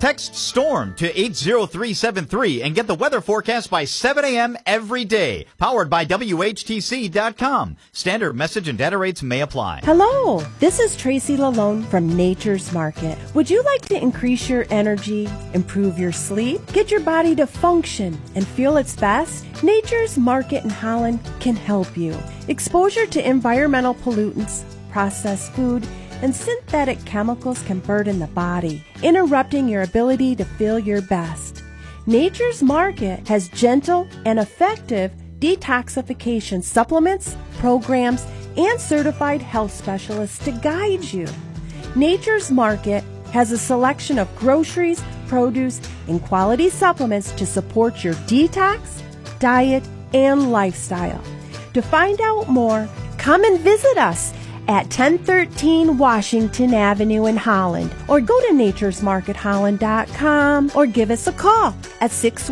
Text STORM to 80373 and get the weather forecast by 7 a.m. every day. Powered by WHTC.com. Standard message and data rates may apply. Hello, this is Tracy Lalone from Nature's Market. Would you like to increase your energy, improve your sleep, get your body to function and feel its best? Nature's Market in Holland can help you. Exposure to environmental pollutants, processed food, and synthetic chemicals can burden the body, interrupting your ability to feel your best. Nature's Market has gentle and effective detoxification supplements, programs, and certified health specialists to guide you. Nature's Market has a selection of groceries, produce, and quality supplements to support your detox, diet, and lifestyle. To find out more, come and visit us at 1013 Washington Avenue in Holland, or go to naturesmarketholland.com, or give us a call at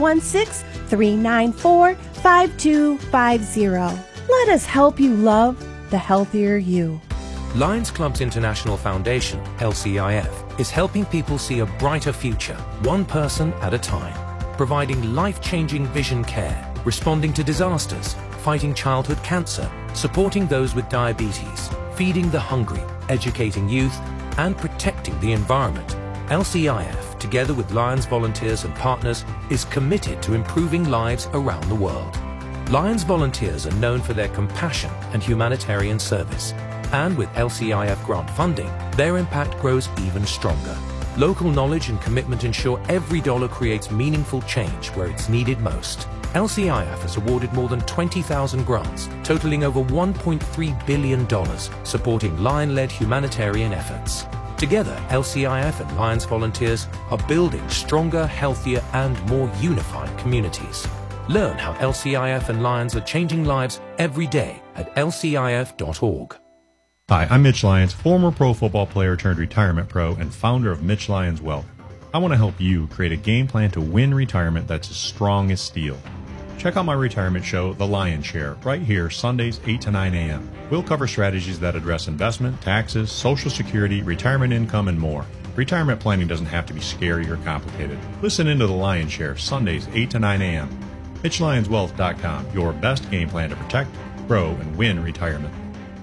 616-394-5250. Let us help you love the healthier you. Lions Clubs International Foundation, LCIF, is helping people see a brighter future, one person at a time, providing life-changing vision care, responding to disasters, fighting childhood cancer, supporting those with diabetes, feeding the hungry, educating youth, and protecting the environment. LCIF, together with Lions volunteers and partners, is committed to improving lives around the world. Lions volunteers are known for their compassion and humanitarian service, and with LCIF grant funding, their impact grows even stronger. Local knowledge and commitment ensure every dollar creates meaningful change where it's needed most. LCIF has awarded more than 20,000 grants, totaling over $1.3 billion, supporting Lion-led humanitarian efforts. Together, LCIF and Lions volunteers are building stronger, healthier, and more unified communities. Learn how LCIF and Lions are changing lives every day at lcif.org. Hi, I'm Mitch Lyons, former pro football player turned retirement pro and founder of Mitch Lyons Wealth. I want to help you create a game plan to win retirement that's as strong as steel. Check out my retirement show, The Lion Share, right here, Sundays, 8 to 9 a.m. We'll cover strategies that address investment, taxes, Social Security, retirement income, and more. Retirement planning doesn't have to be scary or complicated. Listen into The Lion Share, Sundays, 8 to 9 a.m. MitchLyonsWealth.com, your best game plan to protect, grow, and win retirement.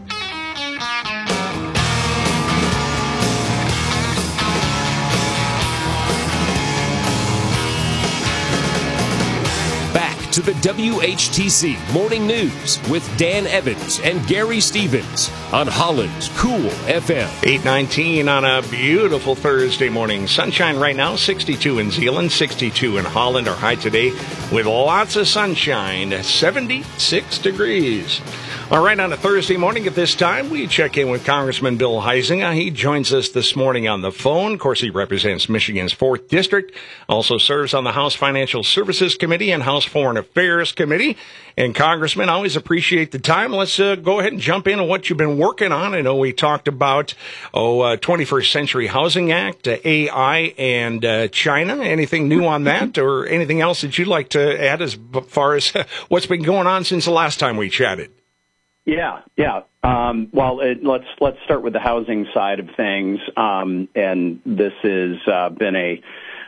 To the WHTC Morning News with Dan Evans and Gary Stevens on Holland's Cool FM. 8:19 on a beautiful Thursday morning. Sunshine right now, 62 in Zeeland, 62 in Holland. Our high today with lots of sunshine, 76 degrees. All right, on a Thursday morning at this time, we check in with Congressman Bill Huizenga. He joins us this morning on the phone. Of course, he represents Michigan's 4th District, also serves on the House Financial Services Committee and House Foreign Affairs Committee. And Congressman, I always appreciate the time. Let's go ahead and jump into what you've been working on. I know we talked about 21st Century Housing Act, AI, and China. Anything new on that, or anything else that you'd like to add as far as what's been going on since the last time we chatted? Yeah. Let's start with the housing side of things. And this has been a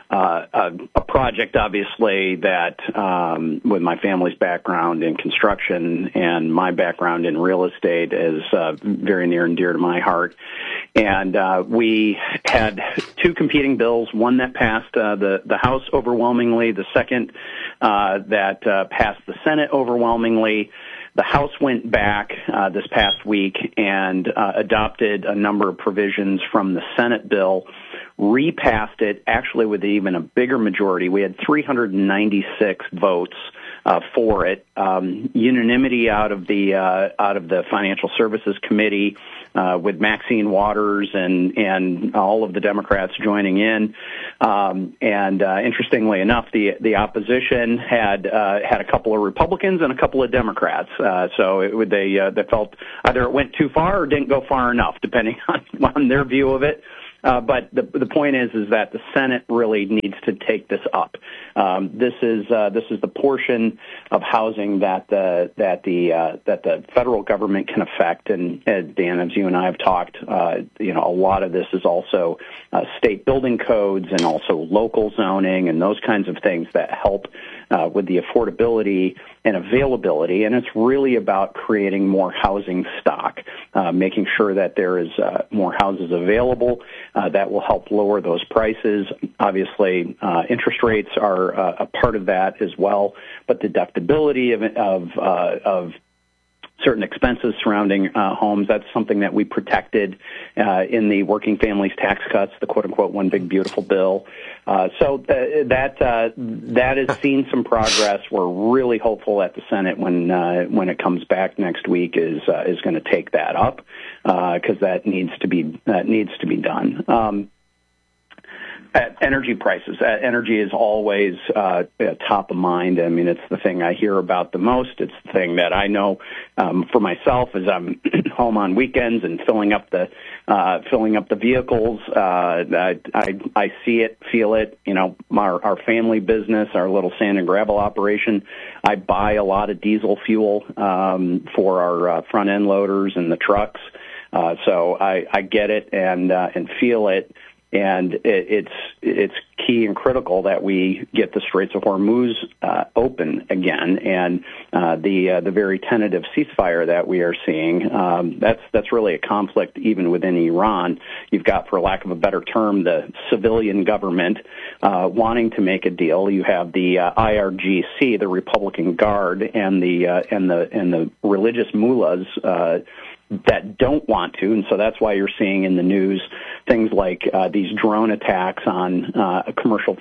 project, obviously, that with my family's background in construction and my background in real estate is very near and dear to my heart. And we had two competing bills, one that passed the House overwhelmingly, the second that passed the Senate overwhelmingly. The House went back this past week and adopted a number of provisions from the Senate bill, repassed it, actually with even a bigger majority. We had 396 votes for it. Unanimity out of the Financial Services Committee with Maxine Waters and all of the Democrats joining in. Interestingly enough, the opposition had a couple of Republicans and a couple of Democrats. So they felt either it went too far or didn't go far enough, depending on their view of it. But the point is that the Senate really needs to take this up. This is the portion of housing that the federal government can affect. And Dan, as you and I have talked, a lot of this is also state building codes and also local zoning and those kinds of things that help with the affordability and availability. And it's really about creating more housing stock, making sure that there is more houses available. That will help lower those prices. Obviously, interest rates are a part of that as well, but deductibility of certain expenses surrounding homes, that's something that we protected in the Working Families Tax Cuts, the quote-unquote One Big Beautiful Bill. So that has seen some progress. We're really hopeful that the Senate, when it comes back next week, is going to take that up because that needs to be done. Energy prices. Energy is always top of mind. I mean, it's the thing I hear about the most. It's the thing that I know for myself as I'm home on weekends and filling up the vehicles. I see it, feel it. You know, our family business, our little sand and gravel operation. I buy a lot of diesel fuel for our front end loaders and the trucks. So I get it and feel it. And it's key and critical that we get the Straits of Hormuz open again, and the very tentative ceasefire that we are seeing. That's really a conflict even within Iran. You've got, for lack of a better term, the civilian government wanting to make a deal. You have the IRGC, the Republican Guard, and the religious mullahs that don't want to, and so that's why you're seeing in the news things like these drone attacks on commercial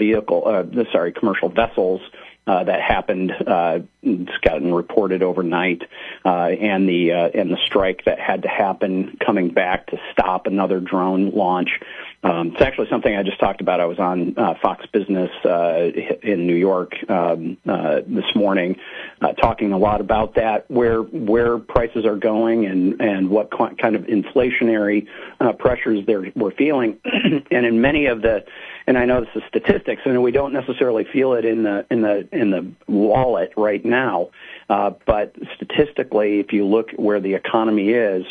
vessels that happened. It's gotten reported overnight, and the strike that had to happen coming back to stop another drone launch. It's actually something I just talked about. I was on Fox Business in New York this morning, talking a lot about that, where prices are going and what kind of inflationary pressures we're feeling, and in many of the. And I know this is statistics, and we don't necessarily feel it in the wallet right now. But statistically, if you look at where the economy is,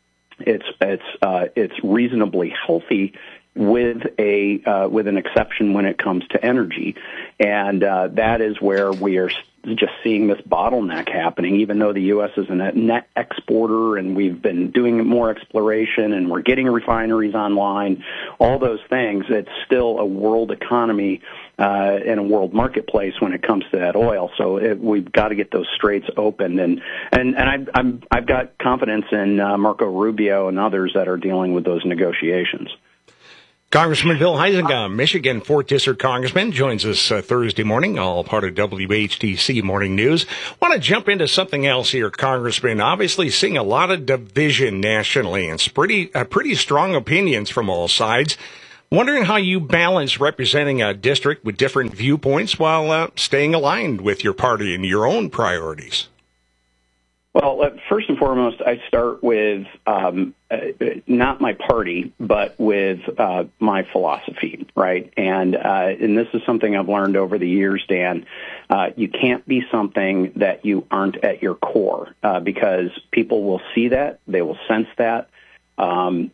it's reasonably healthy, with an exception when it comes to energy, and that is where we are just seeing this bottleneck happening. Even though the U.S. is a net exporter and we've been doing more exploration and we're getting refineries online, all those things, it's still a world economy and a world marketplace when it comes to that oil. So we've got to get those straits open, and I've got confidence in Marco Rubio and others that are dealing with those negotiations. Congressman Bill Huizenga, Michigan 4th District Congressman, joins us Thursday morning, all part of WHTC Morning News. Want to jump into something else here, Congressman. Obviously seeing a lot of division nationally and pretty strong opinions from all sides. Wondering how you balance representing a district with different viewpoints while staying aligned with your party and your own priorities. Well, first and foremost, I start with not my party, but with my philosophy, right? And this is something I've learned over the years, Dan. You can't be something that you aren't at your core, because people will see that, they will sense that, and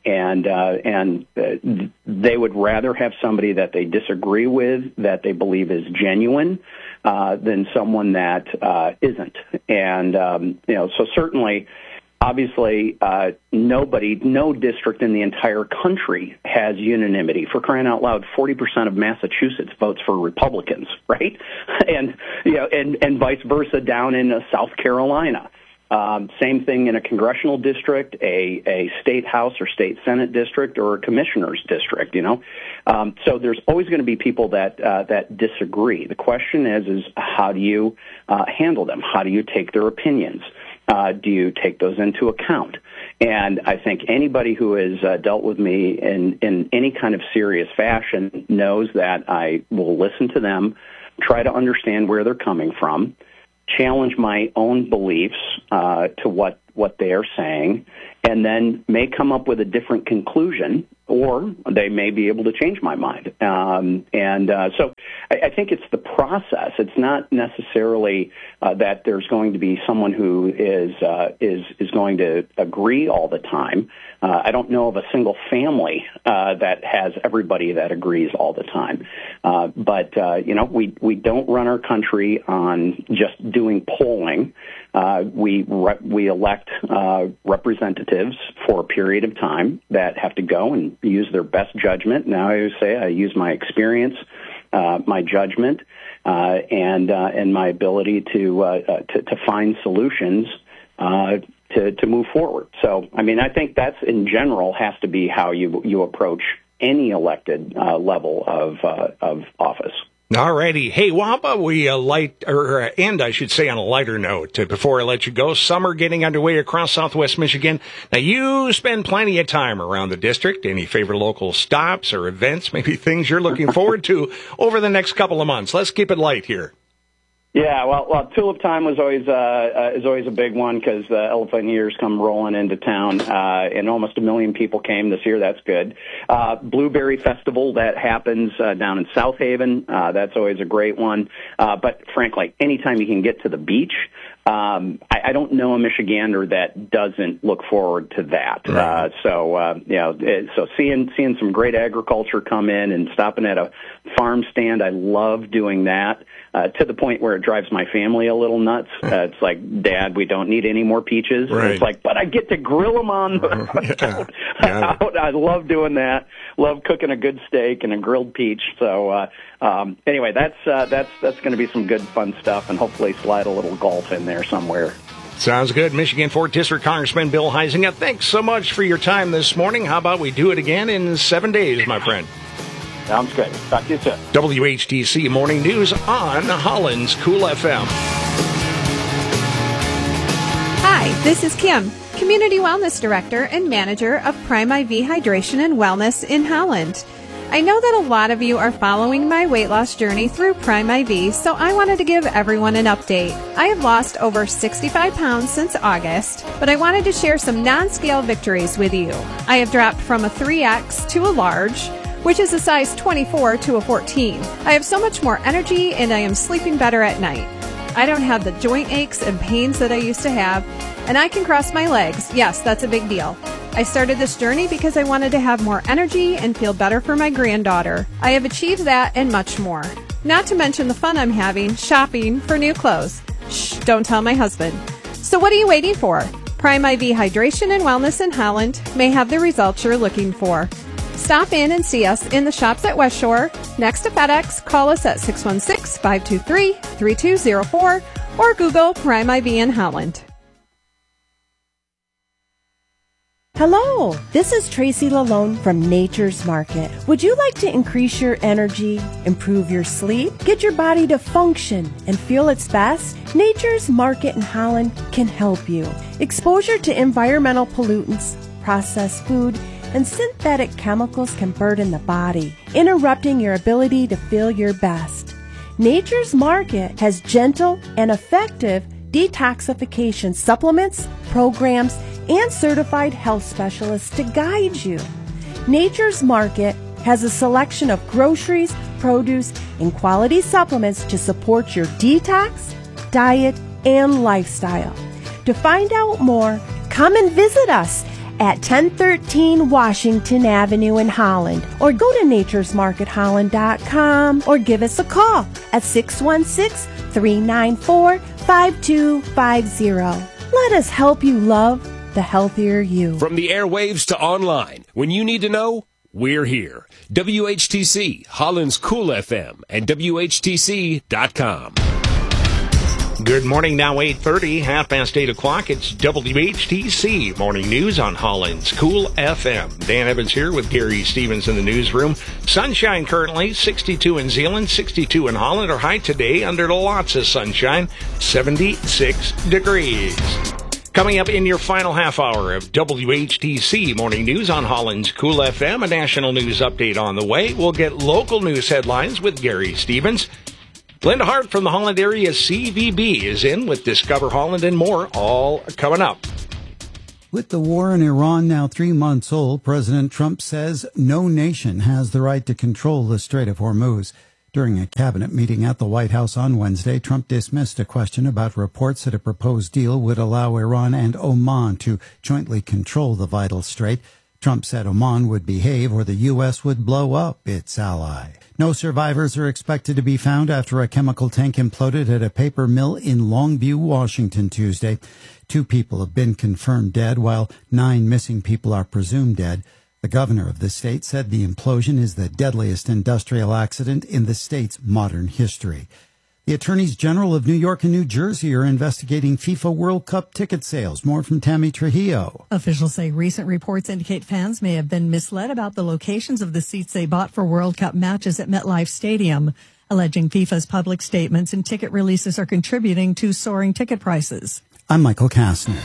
they would rather have somebody that they disagree with, that they believe is genuine, than someone that isn't. And so certainly, obviously, no district in the entire country has unanimity. For crying out loud, 40% of Massachusetts votes for Republicans, right? And vice versa down in South Carolina. Same thing in a congressional district, a state house or state senate district, or a commissioner's district. So there's always going to be people that disagree. The question is how do you handle them? How do you take their opinions? Do you take those into account? And I think anybody who has dealt with me in any kind of serious fashion knows that I will listen to them, try to understand where they're coming from, challenge my own beliefs to what they are saying, and then may come up with a different conclusion, or they may be able to change my mind. So I think it's the process. It's not necessarily that there's going to be someone who is going to agree all the time. I don't know of a single family that has everybody that agrees all the time. But we don't run our country on just doing polling. We elect representatives for a period of time that have to go and use their best judgment. Now I always say I use my experience, my judgment, and my ability to find solutions to move forward. So, I mean, I think that's in general has to be how you approach any elected level of office. All righty. Hey, well, how about we end, I should say, on a lighter note before I let you go. Summer getting underway across Southwest Michigan. Now, you spend plenty of time around the district. Any favorite local stops or events, maybe things you're looking forward to over the next couple of months? Let's keep it light here. Yeah, well, tulip time was always a big one because the elephant ears come rolling into town, and almost 1 million people came this year. That's good. Blueberry Festival that happens down in South Haven. That's always a great one. But frankly, anytime you can get to the beach, I don't know a Michigander that doesn't look forward to that. Right. So seeing some great agriculture come in and stopping at a farm stand, I love doing that. To the point where it drives my family a little nuts. It's like, Dad, we don't need any more peaches. Right. It's like, but I get to grill them on out. I love doing that. Love cooking a good steak and a grilled peach. So anyway, that's going to be some good fun stuff, and hopefully slide a little golf in there somewhere. Sounds good. Michigan 4th District Congressman Bill Huizenga, thanks so much for your time this morning. How about we do it again in 7 days, my friend? Sounds good. Talk to you soon. WHTC Morning News on Holland's Cool FM. Hi, this is Kim, Community Wellness Director and Manager of Prime IV Hydration and Wellness in Holland. I know that a lot of you are following my weight loss journey through Prime IV, so I wanted to give everyone an update. I have lost over 65 pounds since August, but I wanted to share some non-scale victories with you. I have dropped from a 3X to a large, which is a size 24 to a 14. I have so much more energy and I am sleeping better at night. I don't have the joint aches and pains that I used to have, and I can cross my legs. Yes, that's a big deal. I started this journey because I wanted to have more energy and feel better for my granddaughter. I have achieved that and much more. Not to mention the fun I'm having shopping for new clothes. Shh, don't tell my husband. So what are you waiting for? Prime IV Hydration and Wellness in Holland may have the results you're looking for. Stop in and see us in the shops at West Shore, next to FedEx. Call us at 616-523-3204 or Google Prime IV in Holland. Hello, this is Tracy Lalone from Nature's Market. Would you like to increase your energy, improve your sleep, get your body to function and feel its best? Nature's Market in Holland can help you. Exposure to environmental pollutants, processed food, and synthetic chemicals can burden the body, interrupting your ability to feel your best. Nature's Market has gentle and effective detoxification supplements, programs, and certified health specialists to guide you. Nature's Market has a selection of groceries, produce, and quality supplements to support your detox, diet, and lifestyle. To find out more, come and visit us at 1013 Washington Avenue in Holland, or go to naturesmarketholland.com, or give us a call at 616-394-5250. Let us help you love the healthier you. From the airwaves to online, when you need to know, we're here. WHTC, Holland's Cool FM, and WHTC.com. Good morning, now 8:30, 8:30. It's WHTC Morning News on Holland's Cool FM. Dan Evans here with Gary Stevens in the newsroom. Sunshine currently, 62 in Zeeland, 62 in Holland. Our high today under lots of sunshine, 76 degrees. Coming up in your final half hour of WHTC Morning News on Holland's Cool FM, a national news update on the way. We'll get local news headlines with Gary Stevens. Linda Hart from the Holland area CVB is in with Discover Holland and more, all coming up. With the war in Iran now 3 months old, President Trump says no nation has the right to control the Strait of Hormuz. During a cabinet meeting at the White House on Wednesday, Trump dismissed a question about reports that a proposed deal would allow Iran and Oman to jointly control the vital strait. Trump said Oman would behave or the U.S. would blow up its ally. No survivors are expected to be found after a chemical tank imploded at a paper mill in Longview, Washington, Tuesday. 2 people have been confirmed dead, while 9 missing people are presumed dead. The governor of the state said the implosion is the deadliest industrial accident in the state's modern history. The attorneys general of New York and New Jersey are investigating FIFA World Cup ticket sales. More from Tammy Trujillo. Officials say recent reports indicate fans may have been misled about the locations of the seats they bought for World Cup matches at MetLife Stadium, alleging FIFA's public statements and ticket releases are contributing to soaring ticket prices. I'm Michael Kastner.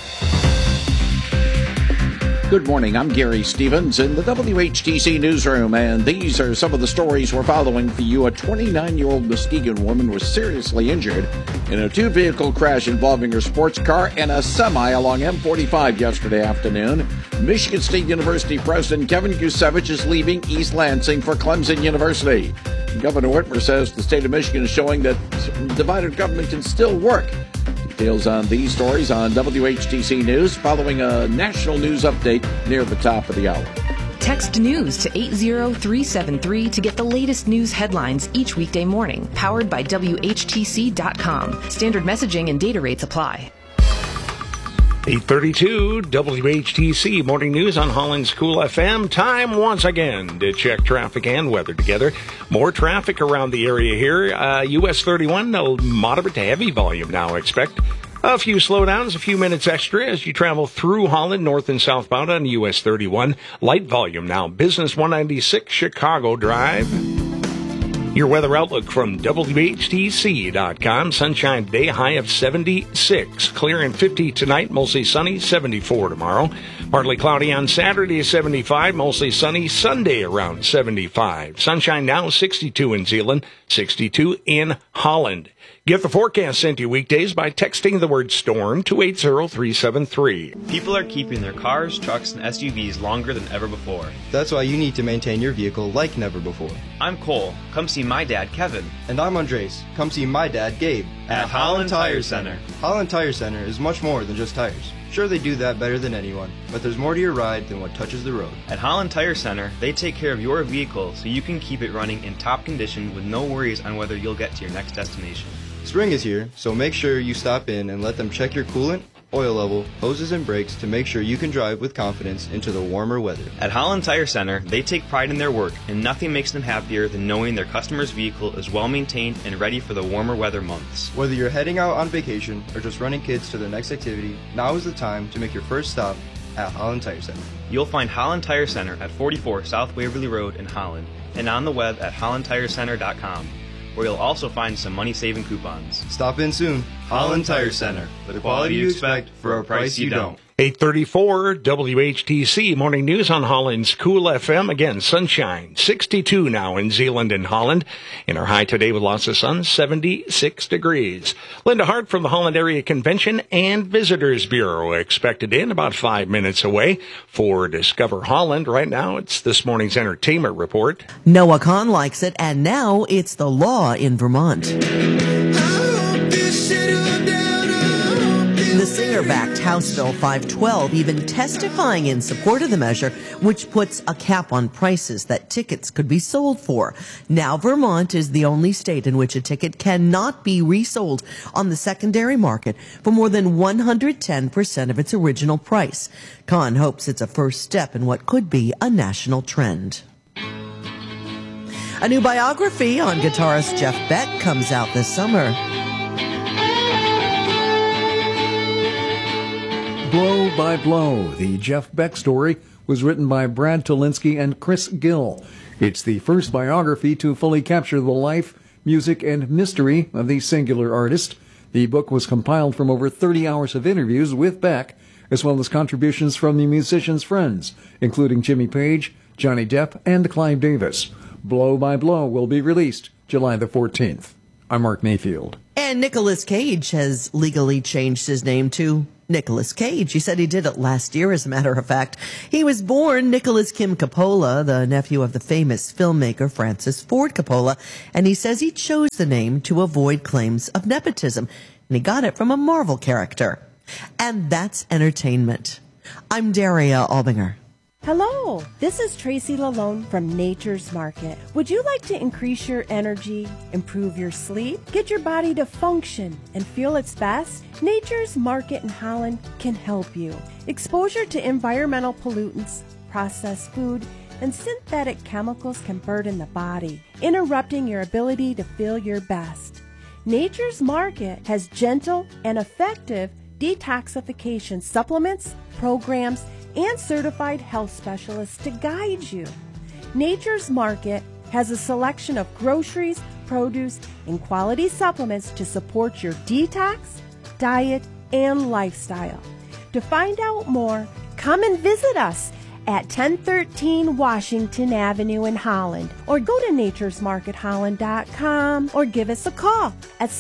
Good morning, I'm Gary Stevens in the WHTC newsroom, and these are some of the stories we're following for you. A 29-year-old Muskegon woman was seriously injured in a 2-vehicle crash involving her sports car and a semi along M45 yesterday afternoon. Michigan State University President Kevin Kusevich is leaving East Lansing for Clemson University. Governor Whitmer says the state of Michigan is showing that divided government can still work. Details on these stories on WHTC News following a national news update near the top of the hour. Text news to 80373 to get the latest news headlines each weekday morning. Powered by WHTC.com. Standard messaging and data rates apply. 8:32 WHTC Morning News on Holland's Cool FM. Time once again to check traffic and weather together. More traffic around the area here. US 31, a moderate to heavy volume now. Expect a few slowdowns, a few minutes extra as you travel through Holland, north and southbound on US 31. Light volume now. Business 196 Chicago Drive. Your weather outlook from WHTC.com. Sunshine today, high of 76. Clear and 50 tonight, mostly sunny, 74 tomorrow. Partly cloudy on Saturday, 75. Mostly sunny, Sunday around 75. Sunshine now, 62 in Zeeland, 62 in Holland. Get the forecast sent to you weekdays by texting the word storm to 80373. People are keeping their cars, trucks, and SUVs longer than ever before. That's why you need to maintain your vehicle like never before. I'm Cole. Come see my dad, Kevin. And I'm Andres. Come see my dad, Gabe. At Holland Tire Center. Holland Tire Center is much more than just tires. Sure, they do that better than anyone, but there's more to your ride than what touches the road. At Holland Tire Center, they take care of your vehicle so you can keep it running in top condition with no worries on whether you'll get to your next destination. Spring is here, so make sure you stop in and let them check your coolant, oil level, hoses, and brakes to make sure you can drive with confidence into the warmer weather. At Holland Tire Center, they take pride in their work, and nothing makes them happier than knowing their customer's vehicle is well maintained and ready for the warmer weather months. Whether you're heading out on vacation or just running kids to their next activity, now is the time to make your first stop at Holland Tire Center. You'll find Holland Tire Center at 44 South Waverly Road in Holland, and on the web at hollandtirecenter.com. where you'll also find some money-saving coupons. Stop in soon. Holland Tire Center. The quality you expect for a price you don't. 8:34 WHTC Morning News on Holland's Cool FM. Again, sunshine, 62 now in Zeeland and Holland. In our high today with lots of sun, 76 degrees. Linda Hart from the Holland Area Convention and Visitors Bureau expected in about 5 minutes away for Discover Holland. Right now, it's this morning's entertainment report. Noah Kahn likes it, and now it's the law in Vermont. The singer backed House Bill 512, even testifying in support of the measure, which puts a cap on prices that tickets could be sold for. Now Vermont is the only state in which a ticket cannot be resold on the secondary market for more than 110% of its original price. Kahn hopes it's a first step in what could be a national trend. A new biography on guitarist Jeff Beck comes out this summer. Blow by Blow, the Jeff Beck story, was written by Brad Tolinsky and Chris Gill. It's the first biography to fully capture the life, music, and mystery of the singular artist. The book was compiled from over 30 hours of interviews with Beck, as well as contributions from the musician's friends, including Jimmy Page, Johnny Depp, and Clive Davis. Blow by Blow will be released July the 14th. I'm Mark Mayfield. And Nicolas Cage has legally changed his name to Nicolas Cage. He said he did it last year, as a matter of fact. He was born Nicholas Kim Coppola, the nephew of the famous filmmaker Francis Ford Coppola, and he says he chose the name to avoid claims of nepotism, and he got it from a Marvel character. And that's entertainment. I'm Daria Albinger. Hello, this is Tracy Lalone from Nature's Market. Would you like to increase your energy, improve your sleep, get your body to function and feel its best? Nature's Market in Holland can help you. Exposure to environmental pollutants, processed food, and synthetic chemicals can burden the body, interrupting your ability to feel your best. Nature's Market has gentle and effective detoxification supplements, programs, and certified health specialists to guide you. Nature's Market has a selection of groceries, produce, and quality supplements to support your detox, diet, and lifestyle. To find out more, come and visit us at 1013 Washington Avenue in Holland, or go to naturesmarketholland.com, or give us a call at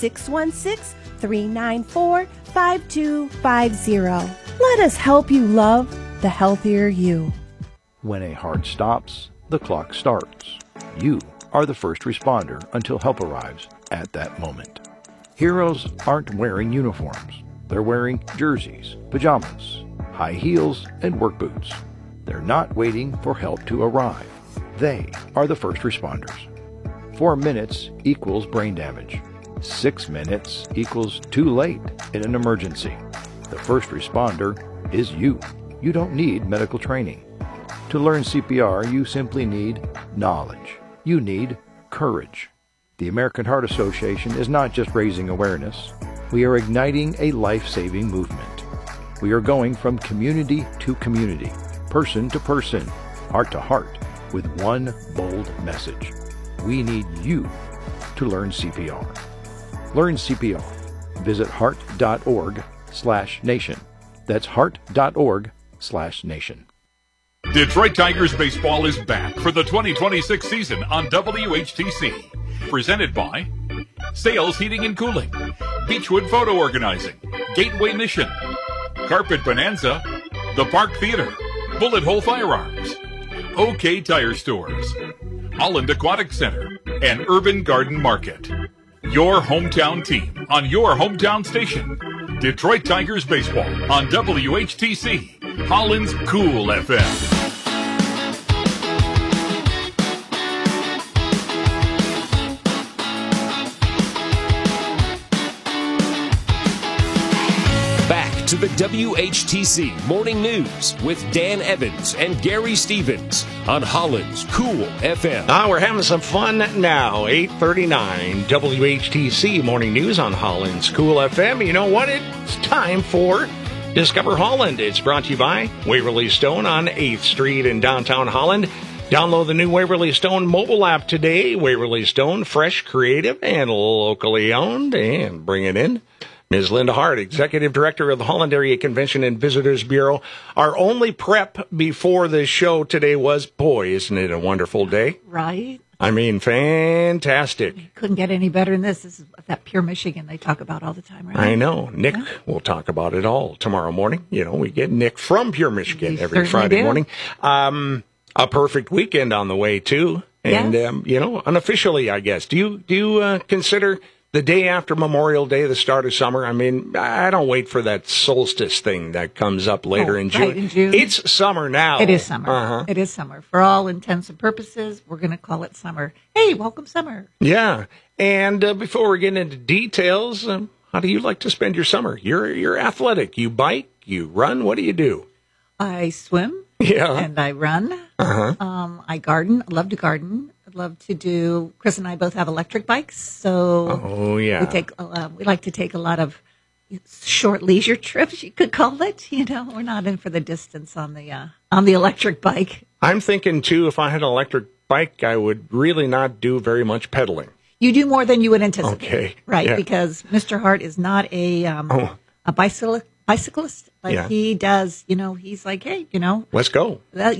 616-394-5250. Let us help you love the healthier you. When a heart stops, the clock starts. You are the first responder until help arrives at that moment. Heroes aren't wearing uniforms. They're wearing jerseys, pajamas, high heels, and work boots. They're not waiting for help to arrive. They are the first responders. 4 minutes equals brain damage. 6 minutes equals too late in an emergency. The first responder is you. You don't need medical training. To learn CPR, you simply need knowledge. You need courage. The American Heart Association is not just raising awareness. We are igniting a life-saving movement. We are going from community to community, person to person, heart to heart, with one bold message. We need you to learn CPR. Learn CPR. Visit heart.org/nation. That's heart.org/nation. Detroit Tigers baseball is back for the 2026 season on WHTC. Presented by Sales Heating and Cooling, Beechwood Photo Organizing, Gateway Mission, Carpet Bonanza, The Park Theater, Bullet Hole Firearms, OK Tire Stores, Holland Aquatic Center, and Urban Garden Market. Your hometown team on your hometown station. Detroit Tigers baseball on WHTC, Holland's Cool FM. To the WHTC Morning News with Dan Evans and Gary Stevens on Holland's Cool FM. We're having some fun now. 8:39 WHTC Morning News on Holland's Cool FM. You know what? It's time for Discover Holland. It's brought to you by Waverly Stone on 8th Street in downtown Holland. Download the new Waverly Stone mobile app today. Waverly Stone, fresh, creative, and locally owned. And bring it in. Ms. Linda Hart, Executive Director of the Holland Area Convention and Visitors Bureau. Our only prep before the show today was, boy, isn't it a wonderful day? Right. I mean, fantastic. Couldn't get any better than this. This is that Pure Michigan they talk about all the time, right? I know. Nick will talk about it all tomorrow morning. You know, we get Nick from Pure Michigan every Friday morning. A perfect weekend on the way, too. And, you know, unofficially, I guess. Do you consider the day after Memorial Day, the start of summer? I mean, I don't wait for that solstice thing that comes up later in June. Right, in June. It's summer now. It is summer. It is summer. For all intents and purposes, we're going to call it summer. Hey, welcome summer. Yeah. And before we get into details, how do you like to spend your summer? You're athletic. You bike, you run. What do you do? I swim. Yeah. And I run. I garden. I love to garden. I'd love to do. Chris and I both have electric bikes, so we like to take a lot of short leisure trips. You could call it. You know, we're not in for the distance on the electric bike. I'm thinking too. If I had an electric bike, I would really not do very much pedaling. You do more than you would anticipate, okay? Right? Yeah. Because Mr. Hart is not a bicyclist. Like he does. You know, he's like, hey, you know, let's go. Yeah.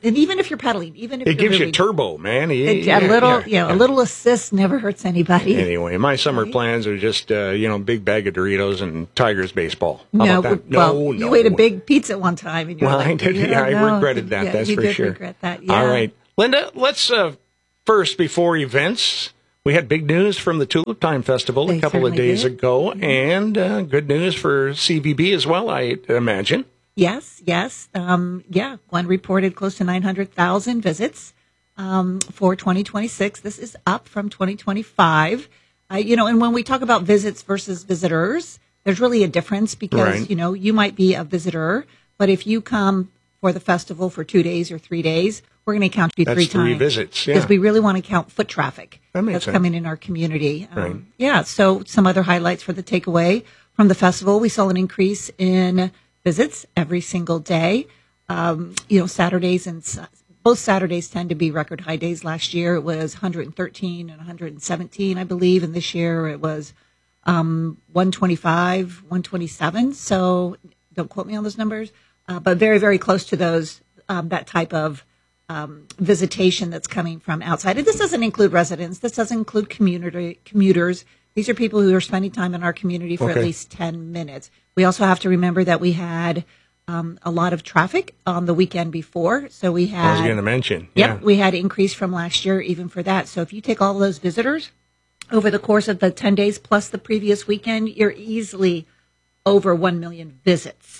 And even if you're pedaling, even if it gives you turbo, man. A little assist never hurts anybody. Anyway, my summer plans are just big bag of Doritos and Tigers baseball. How about that? No. You ate a big pizza one time, and I did. I regretted that. That's you for did sure. Regret that. Yeah. All right, Linda. Let's first before events. We had big news from the Tulip Time Festival a couple of days ago, and good news for CVB as well, I imagine. Yes. Gwen reported close to 900,000 visits for 2026. This is up from 2025. And when we talk about visits versus visitors, there's really a difference because, you might be a visitor, but if you come for the festival for 2 days or 3 days, we're going to count you 3 times. That's 3 visits, because we really want to count foot traffic that's coming in our community. So some other highlights for the takeaway from the festival. We saw an increase in visits every single day. Saturdays and both Saturdays tend to be record high days. Last year it was 113 and 117, I believe, and this year it was 125, 127. So don't quote me on those numbers, but very, very close to those. That type of visitation that's coming from outside. And this doesn't include residents. This doesn't include commuters. These are people who are spending time in our community for at least 10 minutes. We also have to remember that we had a lot of traffic on the weekend before. So we had... I was going to mention. We had increase from last year even for that. So if you take all of those visitors over the course of the 10 days plus the previous weekend, you're easily over 1 million visits.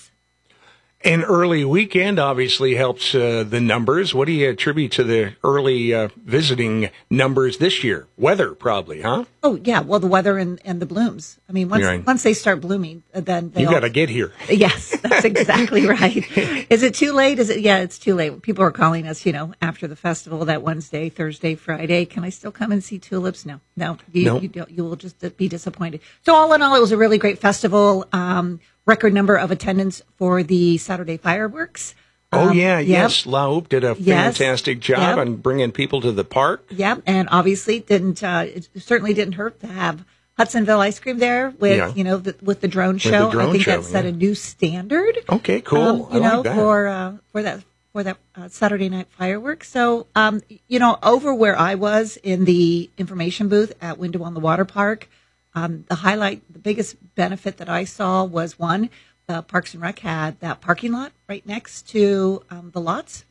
An early weekend obviously helps the numbers. What do you attribute to the early visiting numbers this year? Weather, probably, huh? Oh, yeah. Well, the weather and the blooms. I mean, once they start blooming, then they you got to get here. Yes, that's exactly right. Is it too late? Yeah, it's too late. People are calling us, after the festival that Wednesday, Thursday, Friday. Can I still come and see tulips? No. You will just be disappointed. So all in all, it was a really great festival. Record number of attendance for the Saturday fireworks. Yes. La Houpe did a fantastic job on bringing people to the park. Yep, and obviously it certainly didn't hurt to have Hudsonville ice cream there with with the drone show. I think that set a new standard. Okay, cool. For that Saturday night fireworks. So over where I was in the information booth at Window on the Water Park. The biggest benefit that I saw was one, the Parks and Rec had that parking lot right next to the lots.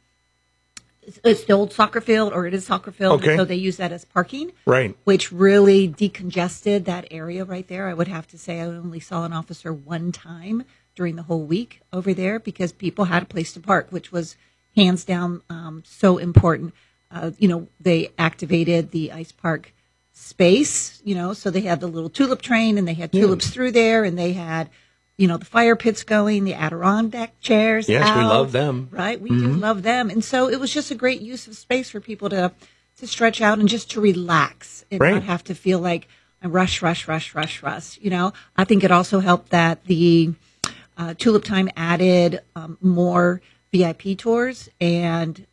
It's the old soccer field, or it is soccer field, so they use that as parking, right? Which really decongested that area right there. I would have to say I only saw an officer one time during the whole week over there because people had a place to park, which was hands down so important. They activated the ice park space, so they had the little tulip train and they had tulips through there and they had, the fire pits going, the Adirondack chairs. Yes, out, we love them. Right. We do love them. And so it was just a great use of space for people to stretch out and just to relax and not have to feel like a rush. I think it also helped that the Tulip Time added more VIP tours and,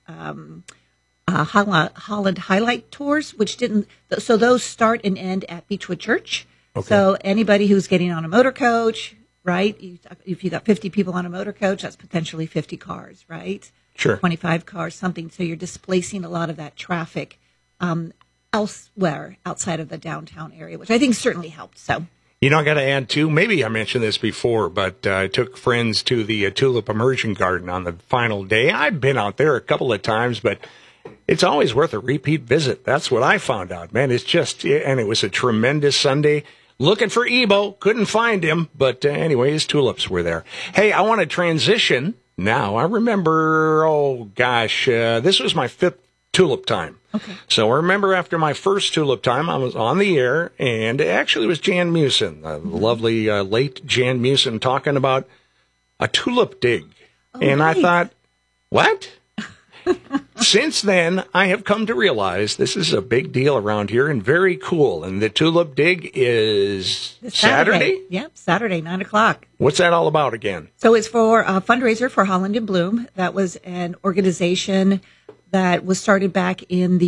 Holland Highlight Tours, which didn't. So those start and end at Beechwood Church. Okay. So anybody who's getting on a motor coach, right? If you got 50 people on a motor coach, that's potentially 50 cars, right? Sure. 25 cars, something. So you're displacing a lot of that traffic elsewhere outside of the downtown area, which I think certainly helped. So. I got to add too, maybe I mentioned this before, but I took friends to the Tulip Immersion Garden on the final day. I've been out there a couple of times, but it's always worth a repeat visit. That's what I found out, man. It's just, and it was a tremendous Sunday. Looking for Ebo, couldn't find him, but anyway, his tulips were there. Hey, I want to transition now. I remember, this was my 5th Tulip Time. Okay. So I remember after my first Tulip Time, I was on the air, and actually it was Jan Musin, the lovely late Jan Musin, talking about a tulip dig. And I thought, what? Since then, I have come to realize this is a big deal around here and very cool. And the tulip dig is Saturday? Yep, Saturday, 9:00. What's that all about again? So it's for a fundraiser for Holland in Bloom. That was an organization that was started back in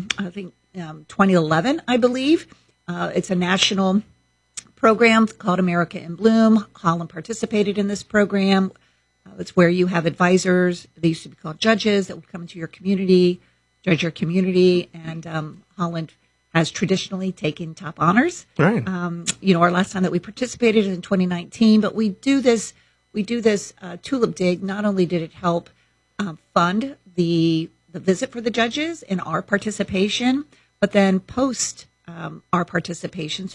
2011, I believe. It's a national program called America in Bloom. Holland participated in this program. It's where you have advisors. They used to be called judges that would come into your community, judge your community, and Holland has traditionally taken top honors. Right. Our last time that we participated is in 2019, but we do this Tulip Dig. Not only did it help fund the visit for the judges and our participation, but then post our participation. So